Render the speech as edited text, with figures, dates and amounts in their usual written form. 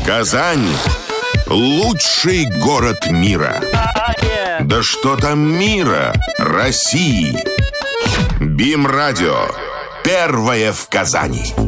Казань – лучший город мира. Да что там мира, России. БИМ-радио. Первое в Казани.